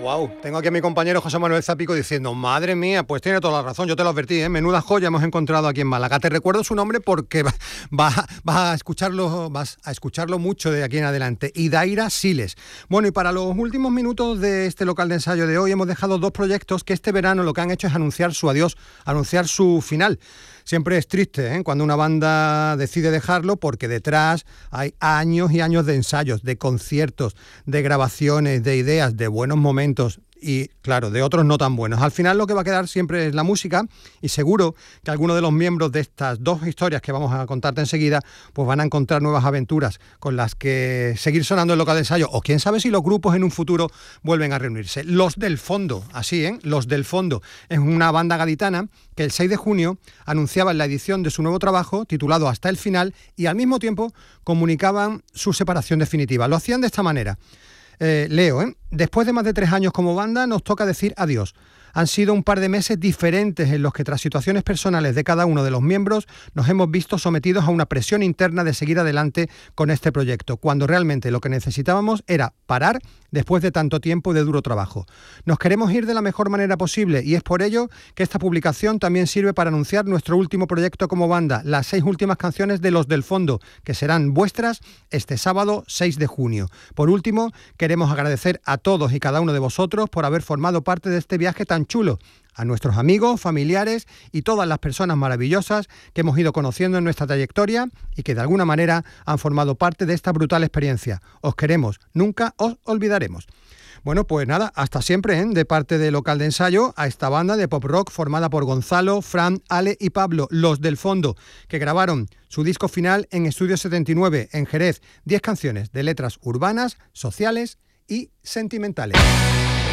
Wow, tengo aquí a mi compañero José Manuel Zapico diciendo, madre mía, pues tiene toda la razón, yo te lo advertí, menuda joya hemos encontrado aquí en Málaga. Te recuerdo su nombre porque vas a escucharlo mucho de aquí en adelante. Idaira Siles. Bueno, y para los últimos minutos de este local de ensayo de hoy hemos dejado dos proyectos que este verano lo que han hecho es anunciar su adiós, anunciar su final. Siempre es triste, cuando una banda decide dejarlo, porque detrás hay años y años de ensayos, de conciertos, de grabaciones, de ideas, de buenos momentos y, claro, de otros no tan buenos. Al final lo que va a quedar siempre es la música y seguro que algunos de los miembros de estas dos historias que vamos a contarte enseguida pues van a encontrar nuevas aventuras con las que seguir sonando en local de ensayo, o quién sabe si los grupos en un futuro vuelven a reunirse. Los del Fondo, así, Los del Fondo es una banda gaditana que el 6 de junio anunciaban la edición de su nuevo trabajo titulado Hasta el Final y al mismo tiempo comunicaban su separación definitiva. Lo hacían de esta manera. Leo, después de más de 3 años como banda nos toca decir adiós. Han sido un par de meses diferentes en los que tras situaciones personales de cada uno de los miembros nos hemos visto sometidos a una presión interna de seguir adelante con este proyecto, cuando realmente lo que necesitábamos era parar después de tanto tiempo de duro trabajo. Nos queremos ir de la mejor manera posible y es por ello que esta publicación también sirve para anunciar nuestro último proyecto como banda, las 6 últimas canciones de Los del Fondo, que serán vuestras este sábado 6 de junio. Por último, queremos agradecer a todos y cada uno de vosotros por haber formado parte de este viaje tan chulo, a nuestros amigos, familiares y todas las personas maravillosas que hemos ido conociendo en nuestra trayectoria y que de alguna manera han formado parte de esta brutal experiencia. Os queremos, nunca os olvidaremos. Bueno, pues nada, hasta siempre, de parte de Local de Ensayo, a esta banda de pop rock formada por Gonzalo, Fran, Ale y Pablo, Los del Fondo, que grabaron su disco final en Estudio 79, en Jerez, 10 canciones de letras urbanas, sociales y sentimentales.